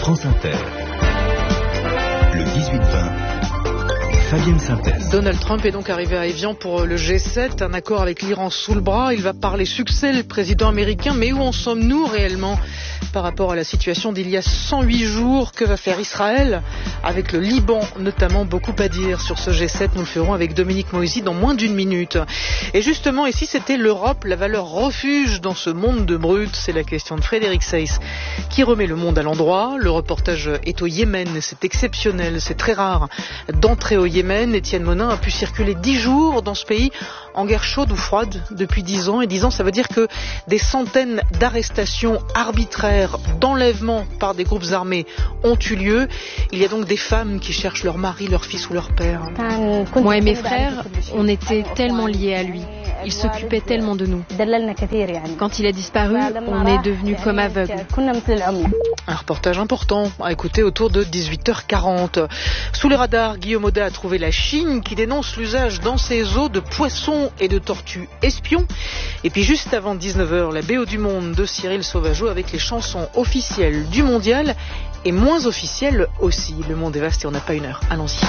France Inter. Le 18-20. Fabienne Synthèse. Donald Trump est donc arrivé à Évian pour le G7, un accord avec l'Iran sous le bras. Il va parler succès, le président américain. Mais où en sommes-nous réellement par rapport à la situation d'il y a 108 jours? Que va faire Israël avec le Liban notamment? Beaucoup à dire sur ce G7. Nous le ferons avec Dominique Moïsi dans moins d'une minute. Et justement, et si c'était l'Europe, la valeur refuge dans ce monde de brutes? C'est la question de Frédéric Seyss qui remet le monde à l'endroit. Le reportage est au Yémen. C'est exceptionnel, c'est très rare d'entrer au Yémen. Étienne Monin a pu circuler 10 jours dans ce pays en guerre chaude ou froide depuis 10 ans. Et 10 ans, ça veut dire que des centaines d'arrestations arbitraires, d'enlèvements par des groupes armés ont eu lieu. Il y a donc des femmes qui cherchent leur mari, leur fils ou leur père. Moi et mes frères, on était tellement liés à lui. Il s'occupait tellement de nous. Quand il a disparu, on est devenus comme aveugles. Un reportage important à écouter autour de 18h40. Sous les radars, Guillaume Audet a trouvé la Chine qui dénonce l'usage dans ses eaux de poissons et de tortues espions. Et puis juste avant 19h, la BO du Monde de Cyril Sauvageau avec les chansons officielles du mondial et moins officielles aussi. Le monde est vaste et on n'a pas une heure. Allons-y.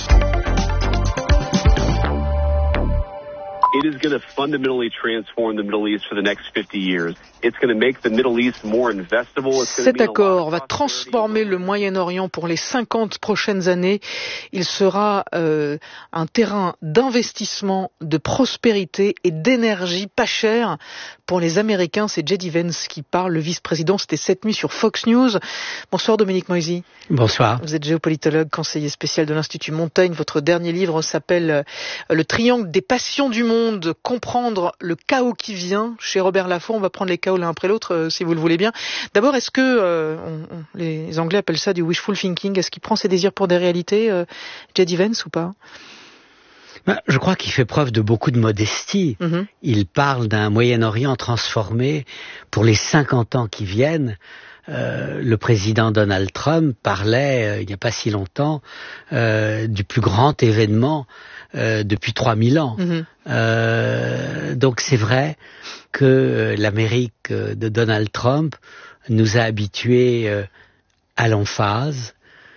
It is going to fundamentally transform the Middle East for the next 50 years. It's going to make the Middle East more investable. Cet accord va transformer le Moyen-Orient pour les 50 prochaines années. Il sera un terrain d'investissement, de prospérité et d'énergie pas cher pour les Américains. C'est J.D. Vance qui parle, le vice-président. C'était cette nuit sur Fox News. Bonsoir Dominique Moïsi. Bonsoir. Vous êtes géopolitologue, conseiller spécial de l'Institut Montaigne. Votre dernier livre s'appelle Le triangle des passions du monde, comprendre le chaos qui vient. Chez Robert Laffont, on va prendre les chaos l'un après l'autre, si vous le voulez bien. D'abord, est-ce que les Anglais appellent ça du wishful thinking? Est-ce qu'il prend ses désirs pour des réalités, J.D. Vance, ou pas? Je crois qu'il fait preuve de beaucoup de modestie. Il parle d'un Moyen-Orient transformé pour les 50 ans qui viennent. Le président Donald Trump parlait, il n'y a pas si longtemps, du plus grand événement depuis 3000 ans. Donc c'est vrai que l'Amérique de Donald Trump nous a habitués à l'emphase.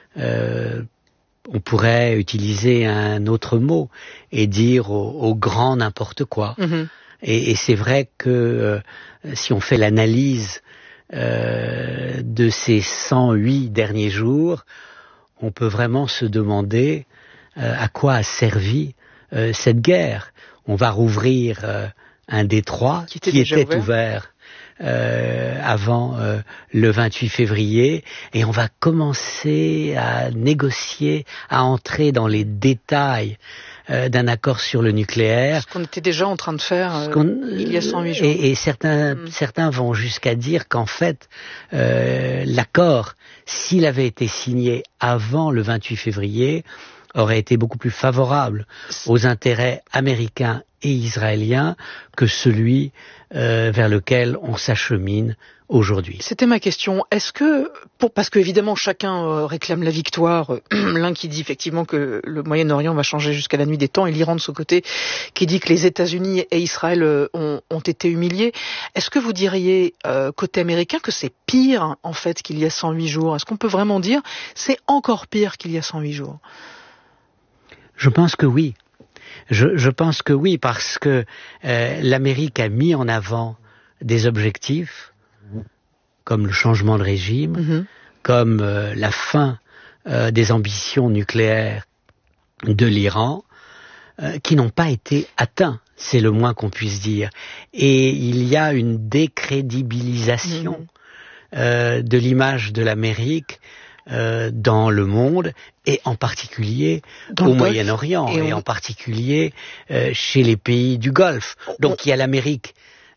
On pourrait utiliser un autre mot et dire au grand n'importe quoi. Et c'est vrai que si on fait l'analyse de ces 108 derniers jours, on peut vraiment se demander à quoi a servi cette guerre. On va rouvrir un détroit qui était ouvert avant le 28 février et on va commencer à négocier, à entrer dans les détails d'un accord sur le nucléaire. Ce qu'on était déjà en train de faire il y a 108 jours. Et certains vont jusqu'à dire qu'en fait, l'accord, s'il avait été signé avant le 28 février, aurait été beaucoup plus favorable aux intérêts américains et israéliens que celui vers lequel on s'achemine aujourd'hui. C'était ma question. Est-ce que, parce que évidemment chacun réclame la victoire, l'un qui dit effectivement que le Moyen-Orient va changer jusqu'à la nuit des temps et l'Iran de ce côté qui dit que les États-Unis et Israël ont été humiliés. Est-ce que vous diriez côté américain que c'est pire en fait qu'il y a 108 jours? Est-ce qu'on peut vraiment dire c'est encore pire qu'il y a 108 jours? Je pense que oui. Je pense que oui, parce que l'Amérique a mis en avant des objectifs comme le changement de régime, comme la fin des ambitions nucléaires de l'Iran, qui n'ont pas été atteints, c'est le moins qu'on puisse dire. Et il y a une décrédibilisation de l'image de l'Amérique dans le monde et en particulier au Moyen-Orient et en particulier chez les pays du Golfe. Donc il y a l'Amérique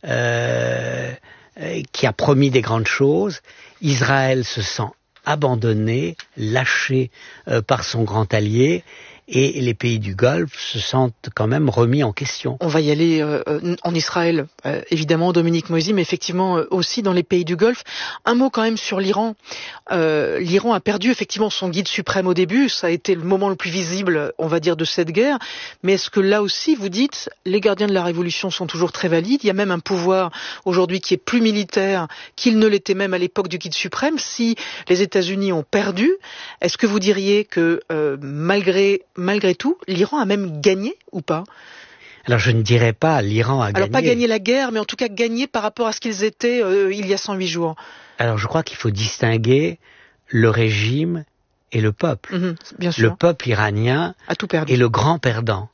qui a promis des grandes choses. Israël se sent abandonné, lâché par son grand allié et les pays du Golfe se sentent quand même remis en question. On va y aller en Israël, évidemment, Dominique Moïsi, mais effectivement aussi dans les pays du Golfe. Un mot quand même sur l'Iran. L'Iran a perdu effectivement son guide suprême au début, ça a été le moment le plus visible, on va dire, de cette guerre, mais est-ce que là aussi, vous dites, les gardiens de la révolution sont toujours très valides, il y a même un pouvoir aujourd'hui qui est plus militaire qu'il ne l'était même à l'époque du guide suprême. Si les États-Unis ont perdu, est-ce que vous diriez que malgré tout, l'Iran a même gagné ou pas ? Alors je ne dirais pas l'Iran a gagné. Alors pas gagné la guerre, mais en tout cas gagné par rapport à ce qu'ils étaient il y a 108 jours. Alors je crois qu'il faut distinguer le régime et le peuple. Bien sûr. Le peuple iranien a tout perdu. Est le grand perdant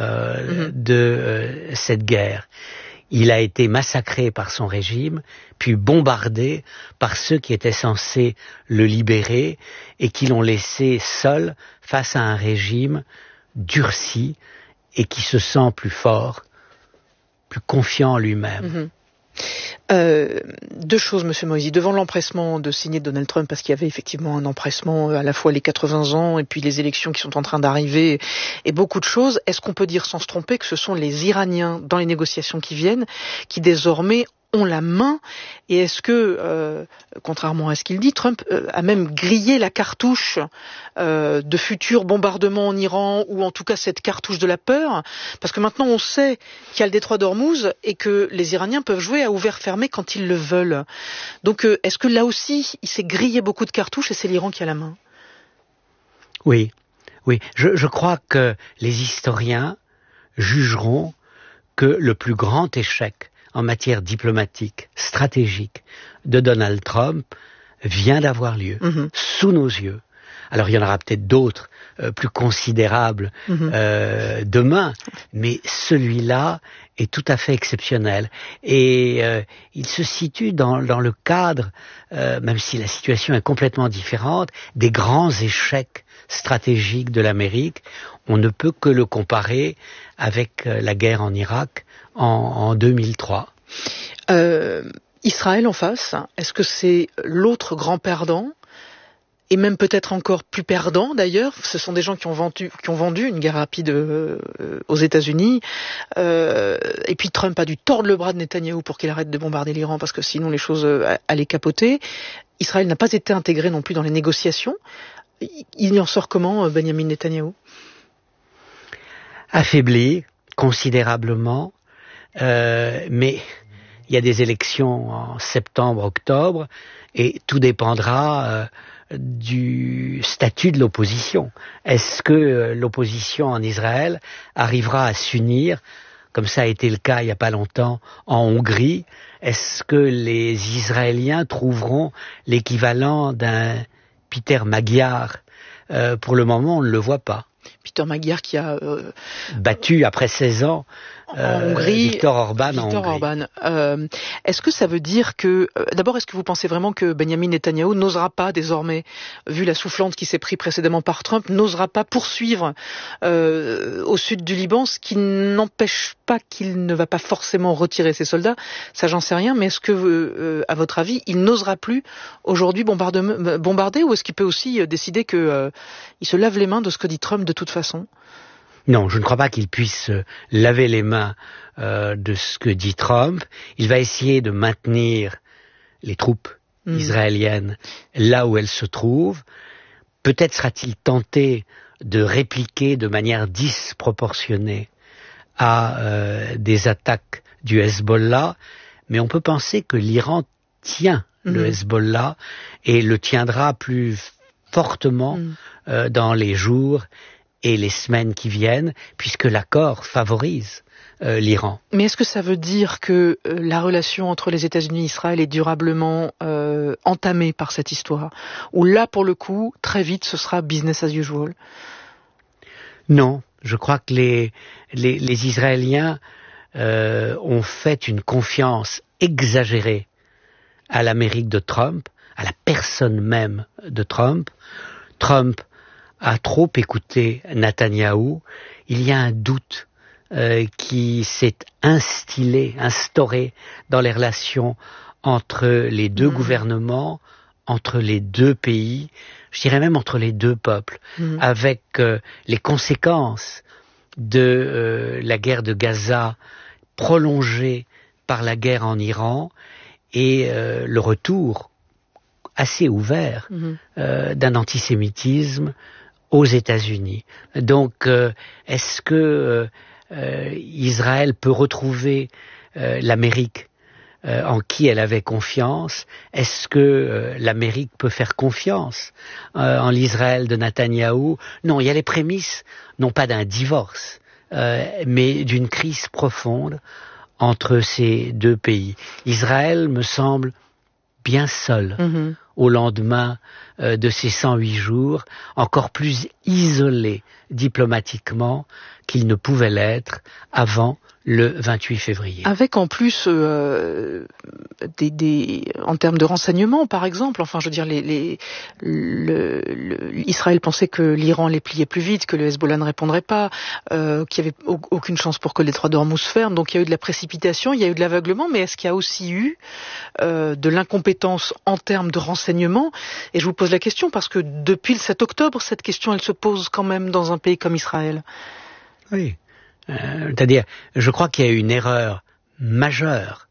de cette guerre. Il a été massacré par son régime, puis bombardé par ceux qui étaient censés le libérer et qui l'ont laissé seul face à un régime durci et qui se sent plus fort, plus confiant en lui-même. Deux choses, Monsieur Moïsi. Devant l'empressement de signer Donald Trump, parce qu'il y avait effectivement un empressement, à la fois les 80 ans et puis les élections qui sont en train d'arriver et beaucoup de choses, est-ce qu'on peut dire sans se tromper que ce sont les Iraniens, dans les négociations qui viennent, qui désormais ont la main? Et est-ce que, contrairement à ce qu'il dit, Trump a même grillé la cartouche de futurs bombardements en Iran, ou en tout cas cette cartouche de la peur? Parce que maintenant on sait qu'il y a le détroit d'Ormuz et que les Iraniens peuvent jouer à ouvert-fermé quand ils le veulent. Donc est-ce que là aussi il s'est grillé beaucoup de cartouches et c'est l'Iran qui a la main? Oui. Je crois que les historiens jugeront que le plus grand échec en matière diplomatique, stratégique, de Donald Trump vient d'avoir lieu, sous nos yeux. Alors il y en aura peut-être d'autres plus considérables demain, mais celui-là est tout à fait exceptionnel. Et il se situe dans le cadre, même si la situation est complètement différente, des grands échecs stratégiques de l'Amérique. On ne peut que le comparer avec la guerre en Irak en 2003. Israël en face, est-ce que c'est l'autre grand perdant? Et même peut-être encore plus perdant d'ailleurs, ce sont des gens qui ont vendu une guerre rapide aux États-Unis. Et puis Trump a dû tordre le bras de Netanyahou pour qu'il arrête de bombarder l'Iran, parce que sinon les choses allaient capoter. Israël n'a pas été intégré non plus dans les négociations. Il y en sort comment, Benjamin Netanyahou? Affaibli considérablement, mais il y a des élections en septembre-octobre et tout dépendra du statut de l'opposition. Est-ce que l'opposition en Israël arrivera à s'unir, comme ça a été le cas il n'y a pas longtemps en Hongrie? Est-ce que les Israéliens trouveront l'équivalent d'un Peter Magyar? Pour le moment, on ne le voit pas. Peter Magyar qui a battu après 16 ans en Hongrie, Viktor Orban en Hongrie. Est-ce que ça veut dire que, d'abord, est-ce que vous pensez vraiment que Benjamin Netanyahou n'osera pas désormais, vu la soufflante qui s'est prise précédemment par Trump, n'osera pas poursuivre au sud du Liban, ce qui n'empêche pas qu'il ne va pas forcément retirer ses soldats? Ça, j'en sais rien, mais est-ce que, à votre avis, il n'osera plus aujourd'hui bombarder, ou est-ce qu'il peut aussi décider que il se lave les mains de ce que dit Trump de toute façon? Non, je ne crois pas qu'il puisse laver les mains de ce que dit Trump. Il va essayer de maintenir les troupes israéliennes là où elles se trouvent. Peut-être sera-t-il tenté de répliquer de manière disproportionnée à des attaques du Hezbollah, mais on peut penser que l'Iran tient le Hezbollah et le tiendra plus fortement dans les jours et les semaines qui viennent, puisque l'accord favorise l'Iran. Mais est-ce que ça veut dire que la relation entre les États-Unis et Israël est durablement entamée par cette histoire? Ou là, pour le coup, très vite, ce sera business as usual? Non, je crois que les Israéliens ont fait une confiance exagérée à l'Amérique de Trump, à la personne même de Trump. Trump a trop écouté Netanyahou. Il y a un doute qui s'est instauré dans les relations entre les deux gouvernements entre les deux pays, je dirais même entre les deux peuples, avec les conséquences de la guerre de Gaza prolongée par la guerre en Iran et le retour assez ouvert d'un antisémitisme aux États-Unis. Donc, est-ce que Israël peut retrouver l'Amérique en qui elle avait confiance? Est-ce que l'Amérique peut faire confiance en l'Israël de Netanyahou? Non, il y a les prémices, non pas d'un divorce, mais d'une crise profonde entre ces deux pays. Israël me semble bien seul au lendemain de ces 108 jours, encore plus isolé diplomatiquement qu'il ne pouvait l'être avant le 28 février. Avec en plus en termes de renseignements, par exemple, enfin je veux dire, Israël pensait que l'Iran les pliait plus vite, que le Hezbollah ne répondrait pas, qu'il n'y avait aucune chance pour que les trois d'Ormuz ferment, donc il y a eu de la précipitation, il y a eu de l'aveuglement, mais est-ce qu'il y a aussi eu de l'incompétence en termes de renseignements? Et je vous pose la question parce que depuis le 7 octobre, cette question elle se pose quand même dans un pays comme Israël. Oui. C'est-à-dire, je crois qu'il y a eu une erreur majeure